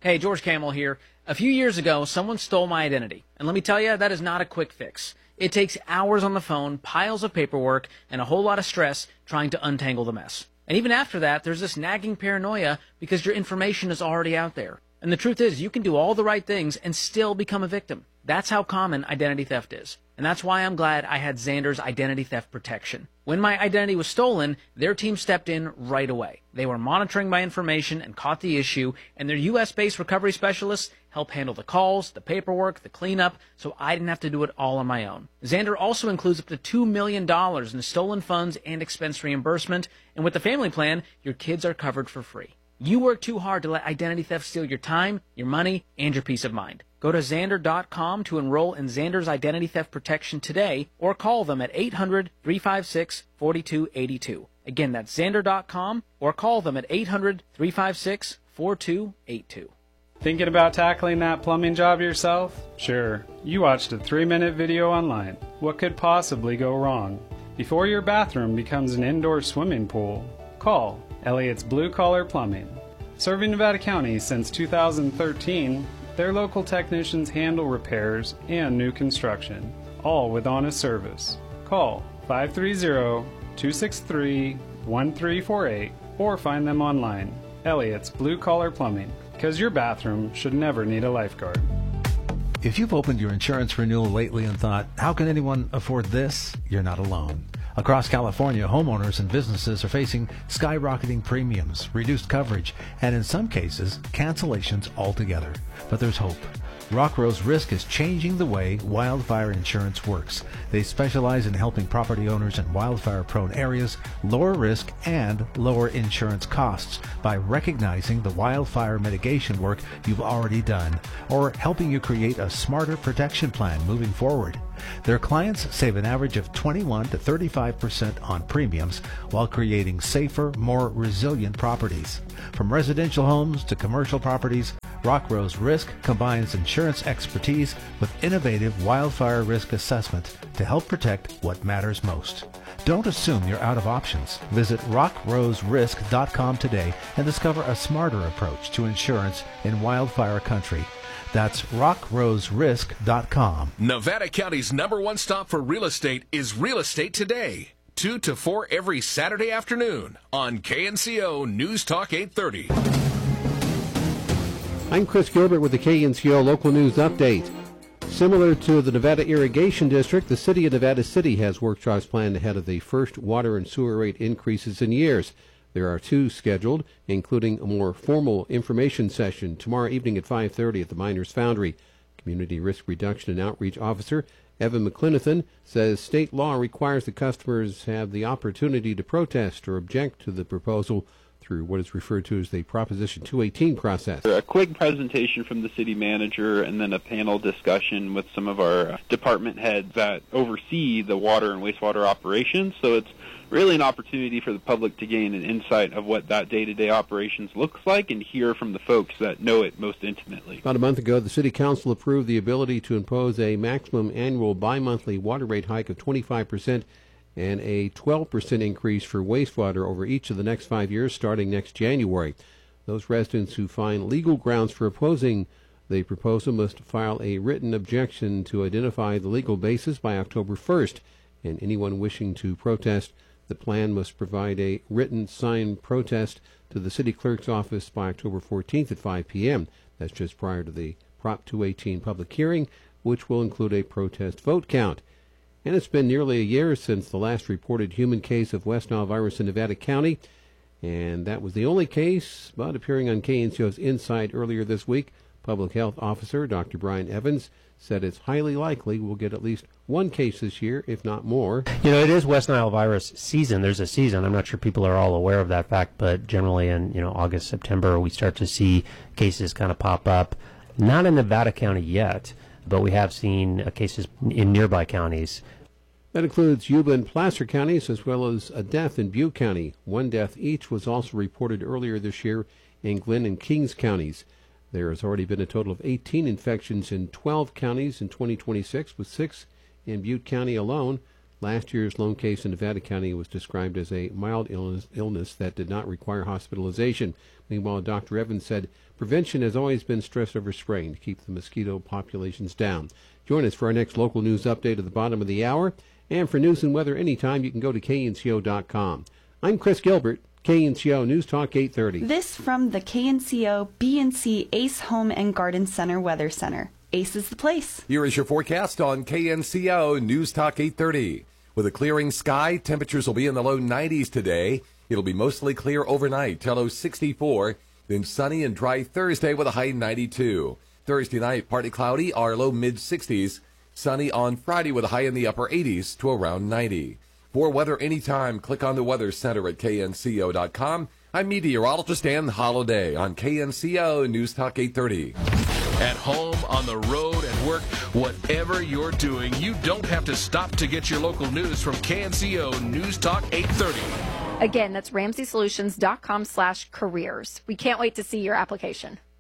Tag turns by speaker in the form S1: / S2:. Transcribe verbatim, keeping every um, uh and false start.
S1: Hey, George Camel here. A few years ago, someone stole my identity. And let me tell you, that is not a quick fix. It takes hours on the phone, piles of paperwork, and a whole lot of stress trying to untangle the mess. And even after that, there's this nagging paranoia because your information is already out there. And the truth is, you can do all the right things and still become a victim. That's how common identity theft is. And that's why I'm glad I had Xander's identity theft protection. When my identity was stolen, their team stepped in right away. They were monitoring my information and caught the issue, and their U S-based recovery specialists helped handle the calls, the paperwork, the cleanup, so I didn't have to do it all on my own. Xander also includes up to two million dollars in stolen funds and expense reimbursement, and with the family plan, your kids are covered for free. You work too hard to let identity theft steal your time, your money, and your peace of mind. Go to Xander dot com to enroll in Xander's Identity Theft Protection today, or call them at eight hundred, three five six, four two eight two. Again, that's Xander dot com, or call them at eight hundred, three five six, four two eight two.
S2: Thinking about tackling that plumbing job yourself? Sure. You watched a three-minute video online. What could possibly go wrong? Before your bathroom becomes an indoor swimming pool, call Elliott's Blue Collar Plumbing. Serving Nevada County since two thousand thirteen, their local technicians handle repairs and new construction, all with honest service. Call five three zero, two six three, one three four eight or find them online. Elliott's Blue Collar Plumbing, because your bathroom should never need a lifeguard.
S3: If you've opened your insurance renewal lately and thought, how can anyone afford this? You're not alone. Across California, homeowners and businesses are facing skyrocketing premiums, reduced coverage, and in some cases, cancellations altogether. But there's hope. Rockrose Risk is changing the way wildfire insurance works. They specialize in helping property owners in wildfire-prone areas lower risk and lower insurance costs by recognizing the wildfire mitigation work you've already done, or helping you create a smarter protection plan moving forward. Their clients save an average of twenty-one to thirty-five percent on premiums while creating safer, more resilient properties. From residential homes to commercial properties, Rockrose Risk combines insurance expertise with innovative wildfire risk assessment to help protect what matters most. Don't assume you're out of options. Visit rock rose risk dot com today and discover a smarter approach to insurance in wildfire country. That's rock rose risk dot com.
S4: Nevada County's number one stop for real estate is Real Estate Today. two to four every Saturday afternoon on K N C O News Talk eight thirty.
S5: I'm Chris Gilbert with the K N C O Local News Update. Similar to the Nevada Irrigation District, the City of Nevada City has workshops planned ahead of the first water and sewer rate increases in years. There are two scheduled, including a more formal information session tomorrow evening at five thirty at the Miners Foundry. Community Risk Reduction and Outreach Officer Evan McClinathan says state law requires the customers have the opportunity to protest or object to the proposal through what is referred to as the Proposition two eighteen process.
S6: A quick presentation from the city manager and then a panel discussion with some of our department heads that oversee the water and wastewater operations. So it's really an opportunity for the public to gain an insight of what that day-to-day operations looks like and hear from the folks that know it most intimately.
S5: About a month ago, the City Council approved the ability to impose a maximum annual bi-monthly water rate hike of twenty-five percent and a twelve percent increase for wastewater over each of the next five years starting next January. Those residents who find legal grounds for opposing the proposal must file a written objection to identify the legal basis by October first, and anyone wishing to protest the plan must provide a written signed protest to the city clerk's office by October fourteenth at five p.m. That's just prior to the Prop two eighteen public hearing, which will include a protest vote count. And it's been nearly a year since the last reported human case of West Nile virus in Nevada County, and that was the only case, but appearing on K N C O's Inside earlier this week, Public Health Officer Doctor Brian Evans said it's highly likely we'll get at least one case this year, if not more.
S7: You know, it is West Nile virus season. There's a season. I'm not sure people are all aware of that fact, but generally in, you know, August, September, we start to see cases kind of pop up. Not in Nevada County yet, but we have seen uh, cases in nearby counties.
S5: That includes Yuba and Placer counties, as well as a death in Butte County. One death each was also reported earlier this year in Glenn and Kings counties. There has already been a total of eighteen infections in twelve counties in twenty twenty-six, with six in Butte County alone. Last year's lone case in Nevada County was described as a mild illness, illness that did not require hospitalization. Meanwhile, Doctor Evans said prevention has always been stress over spraying to keep the mosquito populations down. Join us for our next local news update at the bottom of the hour. And for news and weather anytime, you can go to K N C O dot com. I'm Chris Gilbert, K N C O News Talk eight thirty.
S8: This from the K N C O B and C Ace Home and Garden Center Weather Center. Ace is the place.
S9: Here is your forecast on K N C O News Talk eight thirty. With a clearing sky, temperatures will be in the low nineties today. It'll be mostly clear overnight till low sixty-four. Then sunny and dry Thursday with a high ninety-two. Thursday night, partly cloudy, our low mid-sixties. Sunny on Friday with a high in the upper eighties to around ninety. For weather anytime, click on the Weather Center at K N C O dot com. I'm meteorologist Ann Holiday on K N C O News Talk eight thirty.
S4: At home, on the road, at work, whatever you're doing, you don't have to stop to get your local news from K N C O News Talk eight thirty.
S10: Again, that's ramsey solutions dot com slash careers. We can't wait to see your application.